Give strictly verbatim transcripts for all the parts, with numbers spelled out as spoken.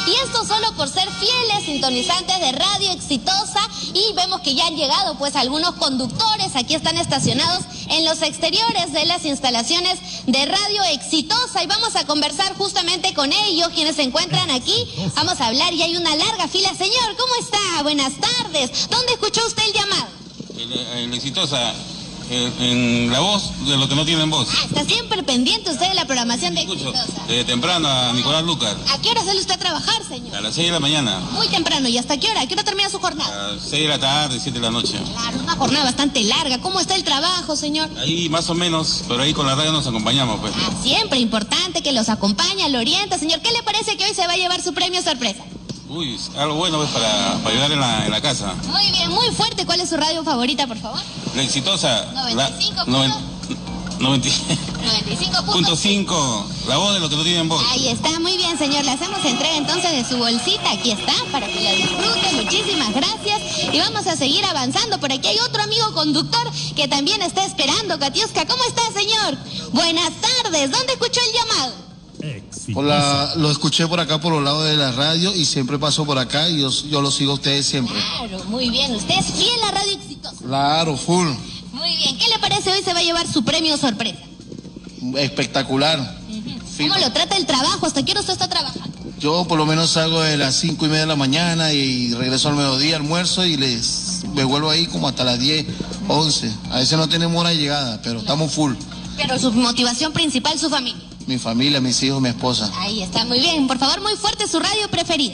Y esto solo por ser fieles sintonizantes de Radio Exitosa. Y vemos que ya han llegado pues algunos conductores. Aquí están estacionados en los exteriores de las instalaciones de Radio Exitosa. Y vamos a conversar justamente con ellos, quienes se encuentran aquí. Vamos a hablar y hay una larga fila. Señor, ¿cómo está? Buenas tardes. ¿Dónde escuchó usted el llamado? En, en Exitosa. En, en la voz de los que no tienen voz. Ah, está siempre pendiente usted de la programación de Escucho, Exitosa. desde temprano a Nicolás Lucar. ¿A qué hora sale usted a trabajar, señor? A las seis de la mañana. Muy temprano. ¿Y hasta qué hora? ¿A qué hora termina su jornada? A las seis de la tarde, siete de la noche. Claro, una jornada bastante larga. ¿Cómo está el trabajo, señor? Ahí más o menos, pero ahí con la radio nos acompañamos, pues. Ah, siempre importante que los acompaña, lo orienta. Señor, ¿qué le parece que hoy se va a llevar su premio sorpresa? Uy, algo bueno pues para, para ayudar en la, en la casa. Muy bien, muy fuerte. ¿Cuál es su radio favorita, por favor? La Exitosa. noventa y cinco. La, noventa y cinco punto cinco. La voz de los que no tienen voz. Ahí está, muy bien, señor. Le hacemos entrega entonces de su bolsita. Aquí está, para que la disfrute. Muchísimas gracias. Y vamos a seguir avanzando. Por aquí hay otro amigo conductor que también está esperando. Katiuska, ¿cómo está, señor? Buenas tardes. ¿Dónde escuchó el llamado? Hola, lo escuché por acá por los lados de la radio y siempre paso por acá y yo, yo lo sigo a ustedes siempre. Claro, muy bien. Usted es fiel a Radio Exitosa. Claro, full. Muy bien. ¿Qué le parece hoy se va a llevar su premio sorpresa? Espectacular. Uh-huh. ¿Cómo lo trata el trabajo? ¿Hasta qué hora usted está trabajando? Yo por lo menos salgo de las cinco y media de la mañana y regreso al mediodía, almuerzo y les me vuelvo ahí como hasta las diez, once. A veces no tenemos hora de llegada, pero estamos full. Pero su motivación principal, su familia. Mi familia, mis hijos, mi esposa. Ahí está, muy bien. Por favor, muy fuerte, su radio preferida.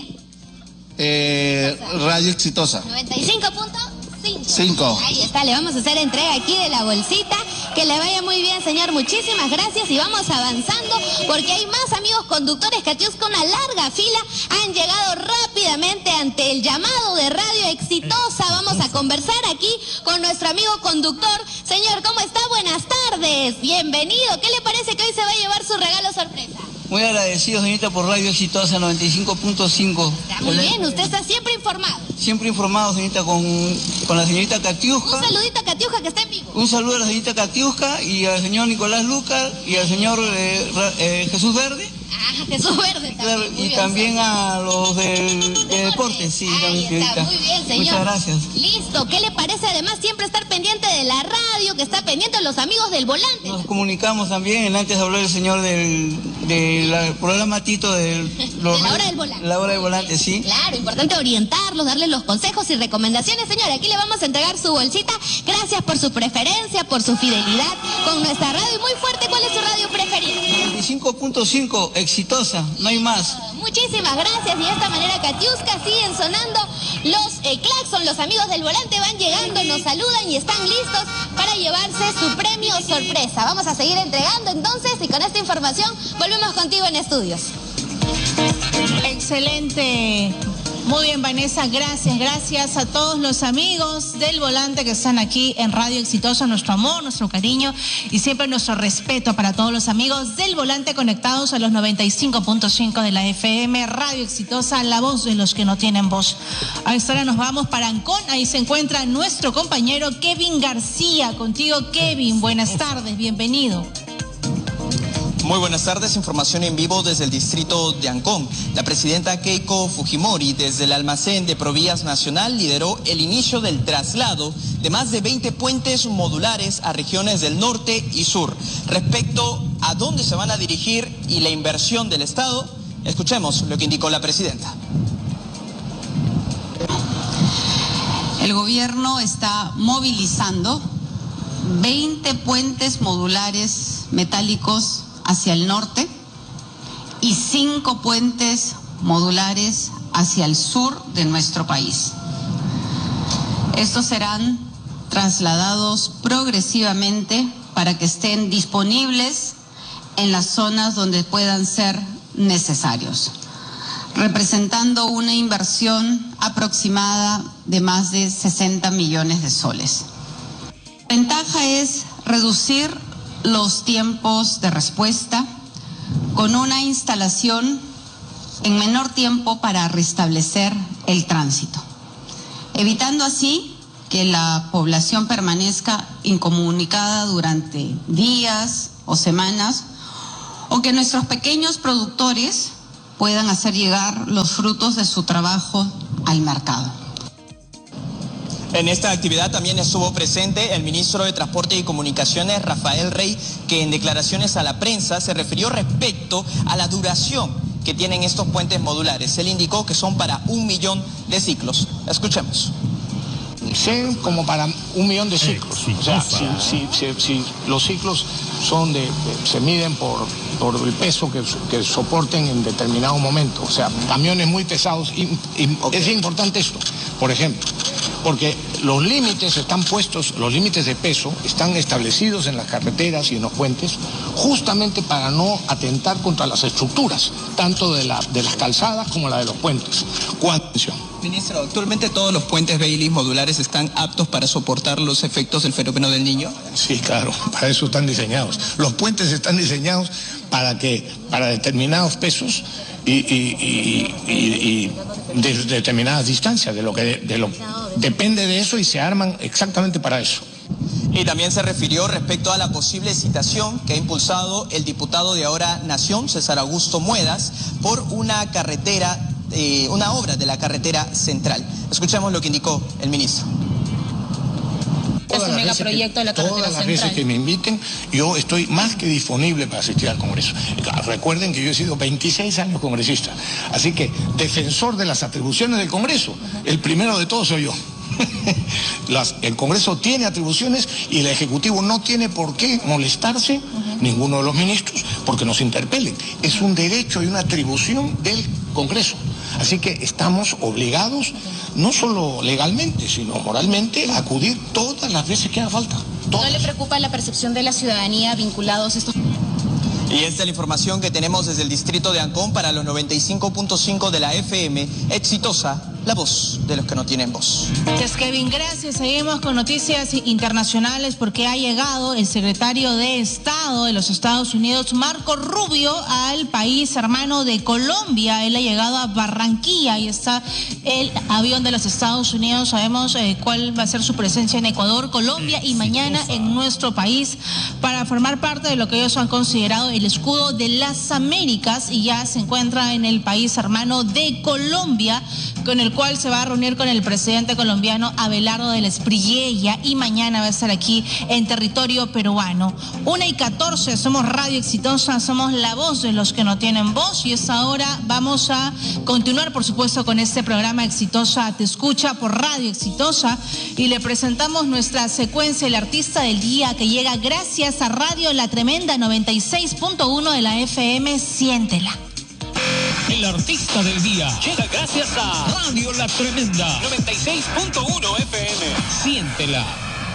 Eh, Radio Exitosa. noventa y cinco punto cinco. cinco. Ahí está, le vamos a hacer entrega aquí de la bolsita. Que le vaya muy bien, señor. Muchísimas gracias y vamos avanzando porque hay más amigos conductores. Katiuska, una larga fila. Han llegado rápidamente ante el llamado de Radio Exitosa. Vamos a conversar aquí con nuestro amigo conductor. Señor, ¿cómo está? Buenas tardes. Bienvenido. ¿Qué le parece que hoy se va a llevar su regalo sorpresa? Muy agradecido, señorita, por Radio Exitosa noventa y cinco punto cinco. Está muy bien, usted está siempre informado. Siempre informado, señorita, con, con la señorita Katiuska. Un saludito a Katiuska que está en vivo. Un saludo a la señorita Katiuska y al señor Nicolás Lucar y al señor eh, eh, Jesús Verde. Ah, Jesús Verde también. Claro, y bien, también señor. a los del de deportes, sí. Ahí también, está, señorita. muy bien, señor. Muchas gracias. Listo, ¿qué le parece además siempre estar pendiente de la radio, que está pendiente de los amigos del volante? Nos comunicamos también, antes habló el señor del, del programa Tito del... Los, de la hora del volante. La hora del volante, sí. Claro, importante orientarlos, darles los consejos y recomendaciones. Señor, aquí le vamos a entregar su bolsita. Gracias por su preferencia, por su fidelidad con nuestra radio. Y muy fuerte, ¿cuál es su radio preferida? noventa y cinco punto cinco, Exitosa, no hay más. Muchísimas gracias y de esta manera, Katiuska, siguen sonando los eh, claxon, los amigos del volante van llegando, nos saludan y están listos para llevarse su premio sorpresa. Vamos a seguir entregando entonces y con esta información volvemos contigo en estudios. Excelente. Muy bien, Vanessa, gracias, gracias a todos los amigos del volante que están aquí en Radio Exitosa, nuestro amor, nuestro cariño y siempre nuestro respeto para todos los amigos del volante conectados a los noventa y cinco punto cinco de la F M, Radio Exitosa, la voz de los que no tienen voz. A esta hora nos vamos para Ancón, ahí se encuentra nuestro compañero Kevin García. Contigo, Kevin, buenas tardes, bienvenido. Muy buenas tardes, información en vivo desde el distrito de Ancón. La presidenta Keiko Fujimori, desde el almacén de Provías Nacional, lideró el inicio del traslado de más de veinte puentes modulares a regiones del norte y sur. Respecto a dónde se van a dirigir y la inversión del Estado, escuchemos lo que indicó la presidenta. El gobierno está movilizando veinte puentes modulares metálicos hacia el norte y cinco puentes modulares hacia el sur de nuestro país. Estos serán trasladados progresivamente para que estén disponibles en las zonas donde puedan ser necesarios, representando una inversión aproximada de más de sesenta millones de soles. La ventaja es reducir los tiempos de respuesta con una instalación en menor tiempo para restablecer el tránsito, evitando así que la población permanezca incomunicada durante días o semanas o que nuestros pequeños productores puedan hacer llegar los frutos de su trabajo al mercado. En esta actividad también estuvo presente el ministro de Transporte y Comunicaciones, Rafael Rey, que en declaraciones a la prensa se refirió respecto a la duración que tienen estos puentes modulares. Él indicó que son para un millón de ciclos. Escuchemos. Sé como para un millón de ciclos. O sea, si, si, si, si los ciclos son de, de se miden por, por el peso que, que soporten en determinado momento. O sea, camiones muy pesados. Y, y es importante esto, por ejemplo, porque los límites están puestos, los límites de peso están establecidos en las carreteras y en los puentes, justamente para no atentar contra las estructuras, tanto de, la, de las calzadas como la de los puentes. ¿Cuánto? Ministro, actualmente todos los puentes Bailey modulares están aptos para soportar los efectos del fenómeno del Niño. Sí, claro, para eso están diseñados. Los puentes están diseñados para que, para determinados pesos y, y, y, y, y de determinadas distancias, de lo que de lo, depende de eso y se arman exactamente para eso. Y también se refirió respecto a la posible citación que ha impulsado el diputado de Ahora Nación, César Augusto Muedas, por una carretera, eh, una obra de la carretera central. Escuchemos lo que indicó el ministro. Todas las, megaproyecto que, de la todas las central. veces que me inviten, yo estoy más que disponible para asistir al Congreso. Recuerden que yo he sido veintiséis años congresista, así que defensor de las atribuciones del Congreso, el primero de todos soy yo. Las, el Congreso tiene atribuciones y el Ejecutivo no tiene por qué molestarse, uh-huh. ninguno de los ministros, porque nos interpelen. Es un derecho y una atribución del Congreso. Así que estamos obligados, no solo legalmente, sino moralmente, a acudir todas las veces que haga falta. Todas. ¿No le preocupa la percepción de la ciudadanía vinculados a estos...? Y esta es la información que tenemos desde el distrito de Ancón para los noventa y cinco punto cinco de la F M. Exitosa, la voz de los que no tienen voz. Gracias, Kevin. Gracias. Seguimos con noticias internacionales porque ha llegado el secretario de Estado de los Estados Unidos, Marco Rubio, al país hermano de Colombia. Él ha llegado a Barranquilla y está el avión de los Estados Unidos. Sabemos eh, cuál va a ser su presencia en Ecuador, Colombia y mañana en nuestro país para formar parte de lo que ellos han considerado el escudo de las Américas, y ya se encuentra en el país hermano de Colombia, con el cual se va a reunir con el presidente colombiano Abelardo de la Espriella, y mañana va a estar aquí en territorio peruano. Una y catorce, somos Radio Exitosa, somos la voz de los que no tienen voz, y es ahora vamos a continuar, por supuesto, con este programa Exitosa Te Escucha por Radio Exitosa, y le presentamos nuestra secuencia, el artista del día, que llega gracias a Radio La Tremenda noventa y seis punto uno de la F M. Siéntela. El artista del día llega gracias a Radio La Tremenda noventa y seis punto uno F M. Siéntela.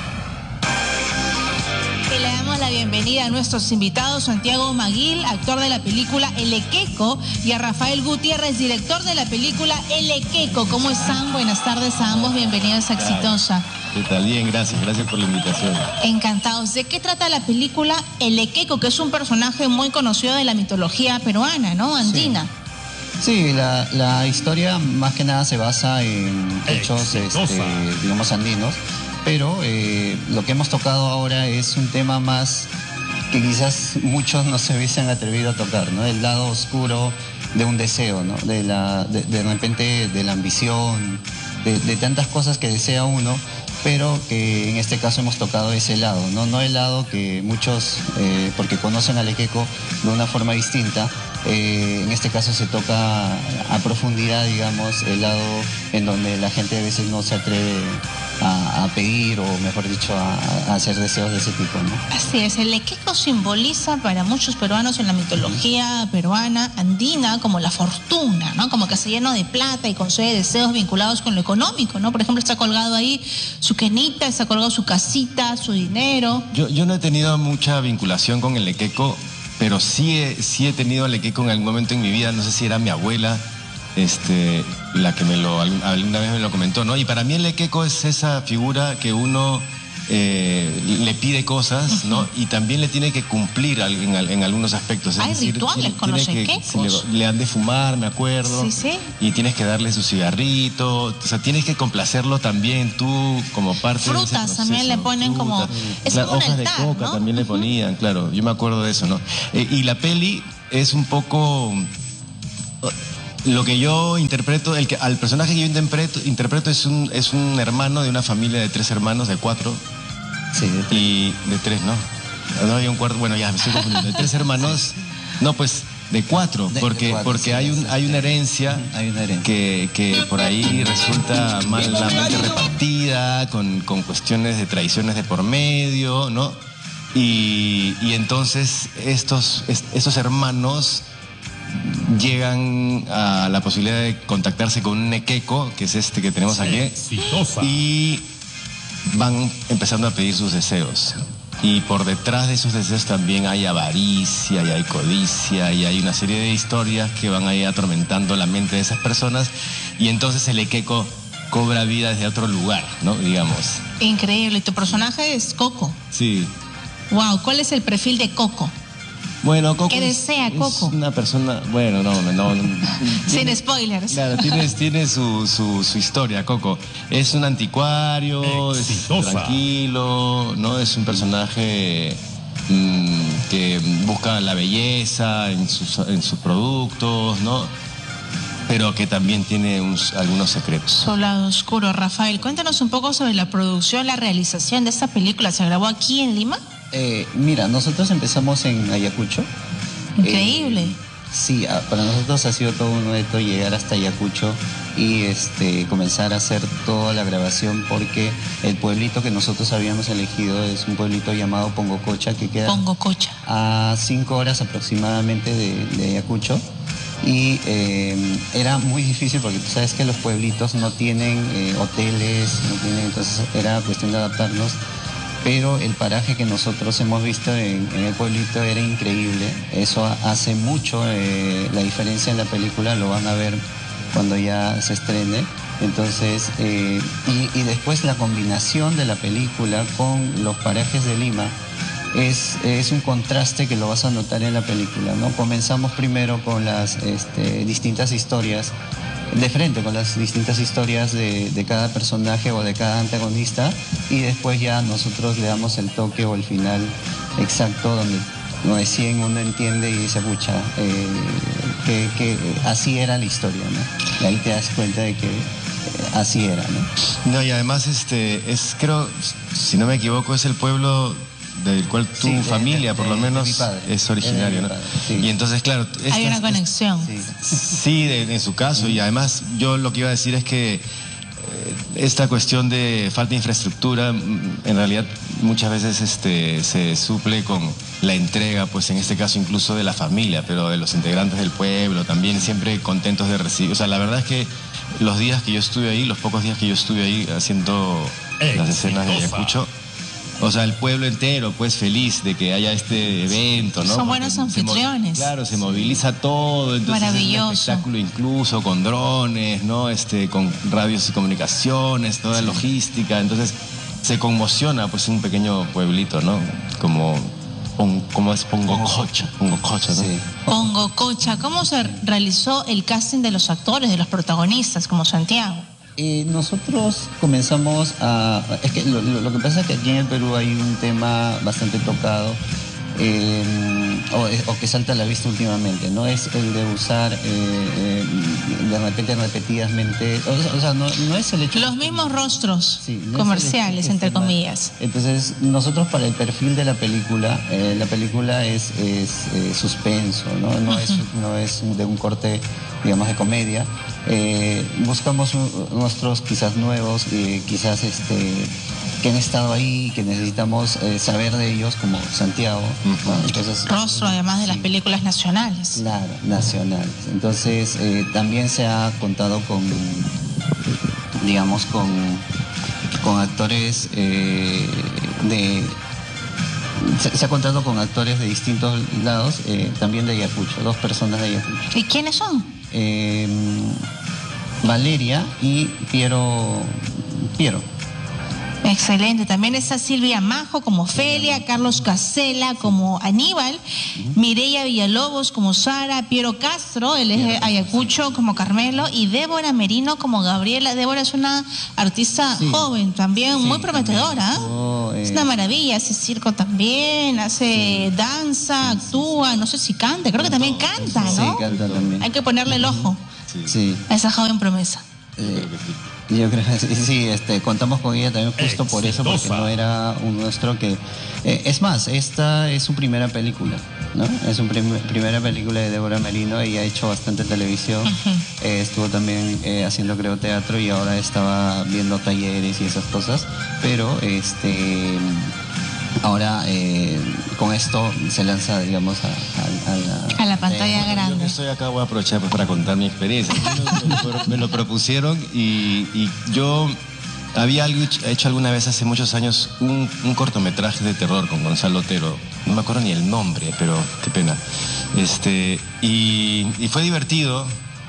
Y le damos la bienvenida a nuestros invitados, Santiago Maguil, actor de la película El Equeco, y a Rafael Gutiérrez, director de la película El Equeco. ¿Cómo están? Buenas tardes a ambos, bienvenidos a Exitosa. ¿Qué tal? Bien, gracias, gracias por la invitación. Encantados. ¿De qué trata la película El Equeco, que es un personaje muy conocido de la mitología peruana, ¿no? Andina. Sí, sí la, la historia más que nada se basa en hechos, este, digamos, andinos. Pero eh, lo que hemos tocado ahora es un tema más que quizás muchos no se hubiesen atrevido a tocar, ¿no? El lado oscuro de un deseo, ¿no? De, la, de, de repente de la ambición, de, de tantas cosas que desea uno, pero que en este caso hemos tocado ese lado, ¿no? No el lado que muchos, eh, porque conocen al Equeco de una forma distinta, eh, en este caso se toca a profundidad, digamos, el lado en donde la gente a veces no se atreve A, a pedir, o mejor dicho, a, a hacer deseos de ese tipo, ¿no? Así es, el Equeco simboliza para muchos peruanos en la mitología peruana andina como la fortuna, ¿no? Como que se llena de plata y concede deseos vinculados con lo económico, ¿no? Por ejemplo, está colgado ahí su quenita, está colgado su casita, su dinero. Yo, yo no he tenido mucha vinculación con el Equeco, pero sí he, sí he tenido el Equeco en algún momento en mi vida, no sé si era mi abuela, Este, la que me lo, alguna vez me lo comentó, ¿no? Y para mí el Equeco es esa figura que uno eh, le pide cosas, ¿no? Y también le tiene que cumplir en, en algunos aspectos. Es Hay decir, rituales tiene, con tiene los que, equecos. Le, le han de fumar, me acuerdo. Sí, sí. Y tienes que darle su cigarrito. O sea, tienes que complacerlo también tú como parte Frutas de ese proceso. También le ponen Frutas, como... Es claro, como un hojas altar, de coca, ¿no? también le ponían, claro. Yo me acuerdo de eso, ¿no? Eh, y la peli es un poco... lo que yo interpreto, el que, al personaje que yo interpreto, interpreto es, un, es un hermano de una familia de tres hermanos, de cuatro. Sí, de tres. Y de tres, ¿no? No había un cuarto, bueno, ya me estoy confundiendo. De tres hermanos, no, pues de cuatro, De- porque, de cuatro, porque sí, hay, un, sí, hay sí. una herencia, Hay una herencia. Que, que por ahí resulta malamente repartida, con, con cuestiones de tradiciones de por medio, ¿no? Y, y entonces estos, est- estos hermanos llegan a la posibilidad de contactarse con un nequeco, que es este que tenemos aquí, y van empezando a pedir sus deseos. Y por detrás de esos deseos también hay avaricia, y hay codicia, y hay una serie de historias que van ahí atormentando la mente de esas personas, y entonces el nequeco cobra vida desde otro lugar, ¿no? Digamos. Increíble. Y tu personaje es Coco. Sí. Wow, ¿cuál es el perfil de Coco? Bueno, Coco ¿Qué es- desea es Coco? una persona, bueno, no, no, no, Sin spoilers. Claro, tiene, tiene su, su, su historia, Coco. Es un anticuario, Exitosa. es tranquilo, ¿no? Es un personaje mm, que busca la belleza en sus, en sus productos, ¿no? Pero que también tiene uns- algunos secretos. Su lado oscuro. Rafael, cuéntanos un poco sobre la producción, la realización de esta película. ¿Se grabó aquí en Lima? Eh, mira, nosotros empezamos en Ayacucho. Increíble. Eh, sí, a- para nosotros ha sido todo un reto llegar hasta Ayacucho y este, comenzar a hacer toda la grabación, porque el pueblito que nosotros habíamos elegido es un pueblito llamado Pongococha, que queda Pongococha. a cinco horas aproximadamente de, de Ayacucho. Y eh, era muy difícil porque tú sabes que los pueblitos no tienen eh, hoteles, no tienen, entonces era cuestión de adaptarnos. Pero el paraje que nosotros hemos visto en, en el pueblito era increíble. Eso hace mucho eh, la diferencia en la película, lo van a ver cuando ya se estrene. Entonces, eh, y, y después la combinación de la película con los parajes de Lima es, es un contraste que lo vas a notar en la película, ¿no? Comenzamos primero con las este, distintas historias, de frente con las distintas historias de, de cada personaje o de cada antagonista, y después ya nosotros le damos el toque o el final exacto donde recién uno entiende y dice, pucha, eh, que, que así era la historia, ¿no? Y ahí te das cuenta de que eh, así era, ¿no? No, y además, este, es, creo, si no me equivoco, es el pueblo del cual tu Sí, de- familia, de- por lo de- de menos, mi padre. es originario, De mi ¿no? padre, sí. Y entonces, claro, Hay una estas- conexión. Sí, de- en su caso, y además yo lo que iba a decir es que eh, esta cuestión de falta de infraestructura, mm, en realidad muchas veces este, se suple con la entrega, pues en este caso incluso de la familia, pero de los integrantes del pueblo también, siempre contentos de recibir. O sea, la verdad es que los días que yo estuve ahí, los pocos días que yo estuve ahí haciendo las escenas de Ayacucho, o sea, el pueblo entero, pues, feliz de que haya este evento, ¿no? Son Porque buenos se mo- anfitriones. Claro, se moviliza todo, entonces es un Maravilloso. espectáculo incluso con drones, ¿no? Este, con radios y comunicaciones, toda logística, entonces se conmociona, pues, un pequeño pueblito, ¿no? Como, pon- como es Pongococha, Pongococha, ¿no? Pongococha. ¿Cómo se realizó el casting de los actores, de los protagonistas, como Santiago? Eh, nosotros comenzamos a... Es que lo, lo- lo que pasa es que aquí en el Perú hay un tema bastante tocado, eh, o, o que salta a la vista últimamente, ¿no? Es el de usar eh, eh, de repente repetidamente... O, sea- o sea, no, no es el hecho... Los mismos rostros no es el comerciales, hecho que entre esté mal. comillas. Entonces, nosotros para el perfil de la película, eh, la película es, es eh, suspenso, ¿no? No, es, no es de un corte, digamos, de comedia. Eh, buscamos un- rostros quizás nuevos, eh, quizás este, que han estado ahí, que necesitamos eh, saber de ellos, como Santiago, ¿no? Entonces, Rostro, además de las películas nacionales. claro, nacionales. Entonces, eh, también se ha contado con, digamos, con, con actores eh, de... Se, se ha contado con actores de distintos lados, eh, también de Ayacucho, dos personas de Ayacucho. ¿Y quiénes son? Eh, Valeria y Piero. Piero. Excelente. También está Silvia Majo como Felia, Carlos Casela como Aníbal, Mireia Villalobos como Sara, Piero Castro, él es de Ayacucho, como Carmelo, y Débora Merino como Gabriela. Débora es una artista Sí. joven, también Sí, muy prometedora. ¿eh? Estuvo Eh, es una maravilla, hace circo también, hace sí. danza, actúa, no sé si canta, creo que también canta, ¿no? Sí, canta también. Hay que ponerle el ojo sí. Sí. a esa joven promesa. Eh, yo creo que sí, sí, este, contamos con ella también justo por eso, porque no era un nuestro que... Eh, es más, esta es su primera película, ¿no? Es su prim primera película de Débora Merino. Ella ha hecho bastante televisión, uh-huh. eh, estuvo también eh, haciendo creo teatro y ahora estaba viendo talleres y esas cosas, pero este ahora eh, con esto se lanza, digamos, a, a, a, la, a la pantalla eh, grande. Yo que estoy acá voy a aprovechar pues, para contar mi experiencia. Me lo, me lo propusieron y, y yo había hecho alguna vez hace muchos años un, un cortometraje de terror con Gonzalo Otero. No me acuerdo ni el nombre, pero qué pena. Este, y, y fue divertido.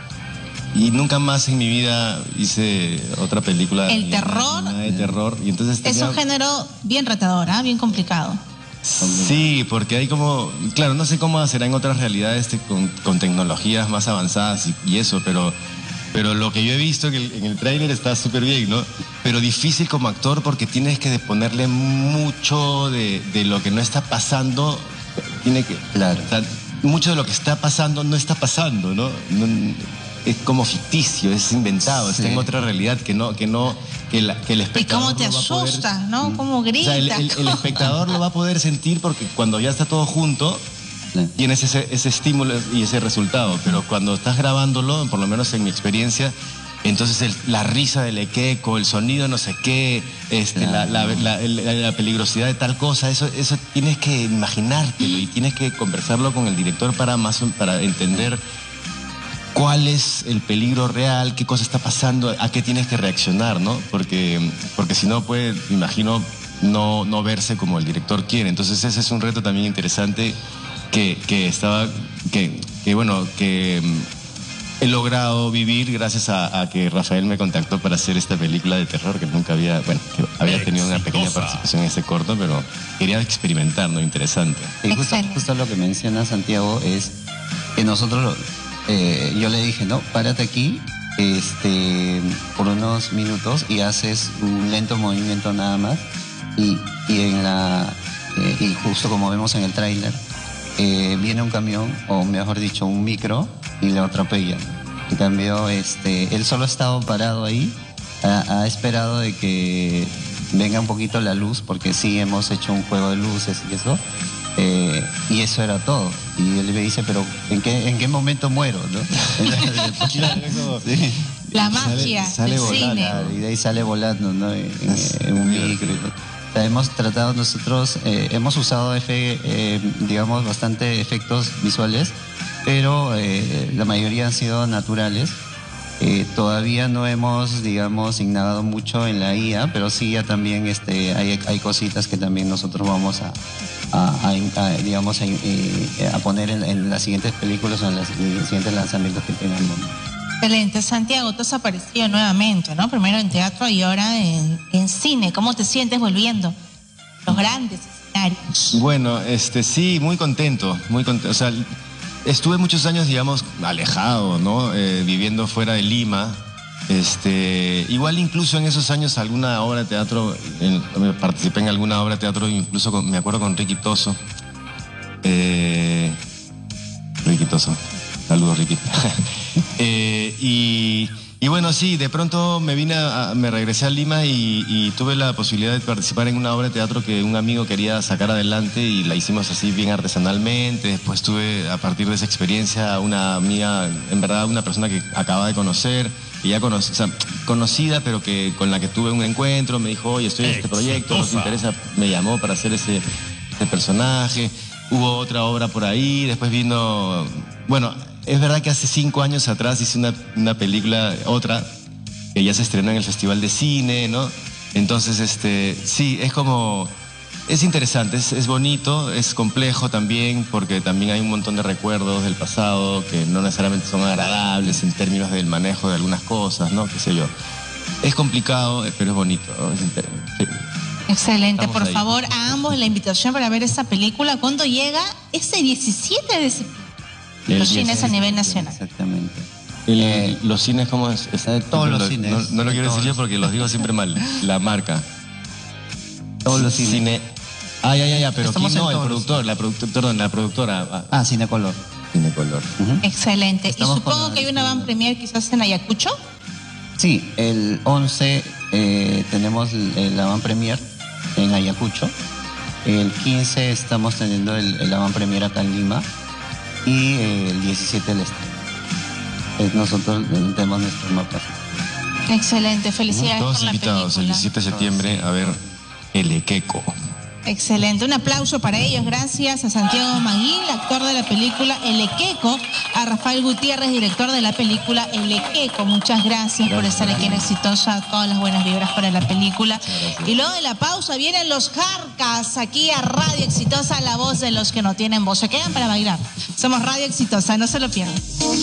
Y nunca más en mi vida hice otra película. El terror. Nada de terror. Y entonces tenía... Es un género bien retador, ¿eh? Bien complicado. Sí, porque hay como... Claro, no sé cómo será en otras realidades con, con tecnologías más avanzadas y, y eso, pero... Pero lo que yo he visto en el, en el tráiler está súper bien, ¿no? Pero difícil como actor porque tienes que ponerle mucho de, de lo que no está pasando. Tiene que... Claro. O sea, mucho de lo que está pasando no está pasando, ¿no? no es como ficticio, es inventado, sí. Está en otra realidad que no... Que no que, la, que el espectador... Y cómo te asusta, poder, ¿no? Cómo grita. O sea, el, el, el espectador lo va a poder sentir porque cuando ya está todo junto... Tienes ese, ese estímulo y ese resultado, pero cuando estás grabándolo, por lo menos en mi experiencia, entonces el, la risa del equeco, el sonido no sé qué, este, claro. la, la, la, la peligrosidad de tal cosa, eso, eso tienes que imaginártelo y tienes que conversarlo con el director para, más, para entender cuál es el peligro real, qué cosa está pasando, a qué tienes que reaccionar, ¿no? Porque, porque si no, pues, me imagino no, no verse como el director quiere. Entonces ese es un reto también interesante. Que, que estaba, que, que bueno, que he logrado vivir gracias a, a que Rafael me contactó para hacer esta película de terror que nunca había, bueno, que había tenido una pequeña participación en ese corto, pero quería experimentar, ¿no? Interesante. Y justo, justo lo que menciona Santiago es que nosotros, eh, yo le dije, no, párate aquí este, por unos minutos y haces un lento movimiento nada más y, y en la, eh, y justo como vemos en el tráiler, Eh, viene un camión, o mejor dicho, un micro, y le atropella. En cambio, este, él solo ha estado parado ahí, ha, ha esperado de que venga un poquito la luz, porque sí hemos hecho un juego de luces y eso, eh, y eso era todo. Y él me dice, pero ¿en qué, en qué momento muero? ¿No? Sí. La magia sale, sale del volando, cine. Y de ahí sale volando, ¿no? En, en, en un micro y todo. O sea, hemos tratado nosotros, eh, hemos usado, efe, eh, digamos, bastante efectos visuales, pero eh, la mayoría han sido naturales. Eh, todavía no hemos, digamos, innegado mucho en la I A, pero sí ya también este, hay, hay cositas que también nosotros vamos a, a, a, a digamos, a, a poner en, en las siguientes películas o en, las, en los siguientes lanzamientos que tengamos. Excelente. Santiago, tú has aparecido nuevamente, ¿no? Primero en teatro y ahora en, en cine. ¿Cómo te sientes volviendo? Los grandes escenarios. Bueno, este, sí, muy contento, muy contento. O sea, estuve muchos años, digamos, alejado, ¿no? Eh, viviendo fuera de Lima. Este, igual incluso en esos años alguna obra de teatro, en, participé en alguna obra de teatro, incluso con, me acuerdo con Ricky Toso. Eh, Ricky Toso. Saludos, Ricky. eh, y, y bueno, sí, de pronto me vine, a, me regresé a Lima y, y tuve la posibilidad de participar en una obra de teatro que un amigo quería sacar adelante y la hicimos así bien artesanalmente. Después tuve, a partir de esa experiencia, una amiga, en verdad una persona que acababa de conocer, que ya cono o sea, conocida, pero que con la que tuve un encuentro, me dijo, oye, estoy en este proyecto, ¿no te interesa? Me llamó para hacer ese, ese personaje. Hubo otra obra por ahí, después vino, bueno... Es verdad que hace cinco años atrás hice una, una película, otra, que ya se estrenó en el Festival de Cine, ¿no? Entonces, este, sí, es como, es interesante, es, es bonito, es complejo también, porque también hay un montón de recuerdos del pasado que no necesariamente son agradables en términos del manejo de algunas cosas, ¿no? Qué sé yo. Es complicado, pero es bonito, ¿no? Es sí. Excelente. Estamos Por ahí. favor, a ambos la invitación para ver esta película. ¿Cuándo llega? Ese diecisiete de septiembre. Los cines a nivel nacional. Exactamente. El, eh, los cines, ¿cómo es? es todos los lo, cines. No, no lo quiero decir yo porque los digo siempre mal. La marca. Todos los cines. Cine. Ah, ya, ya, ya, pero Estamos aquí no, en el todos. productor, la productora, perdón, la productora. Ah, Cinecolor. Cinecolor. Uh-huh. Excelente. Estamos y supongo con- que hay una van premier quizás en Ayacucho. Sí, el once eh, tenemos el- la van premier en Ayacucho. El quince estamos teniendo el, el van premier acá en Lima. Y eh, el diecisiete el este. Eh, Nosotros eh, tenemos nuestros mapas. Excelente, felicidades Todos por la invitados el película. diecisiete de septiembre a ver El Equeco. Excelente, un aplauso para ellos. Gracias a Santiago Maguil, actor de la película El Equeco, a Rafael Gutiérrez, director de la película El Equeco. Muchas gracias, por Gracias, estar aquí en Exitosa. Todas las buenas vibras para la película. gracias. Y luego de la pausa vienen los Jarcas aquí a Radio Exitosa, la voz de los que no tienen voz. Se quedan para bailar. Somos Radio Exitosa, no se lo pierdan.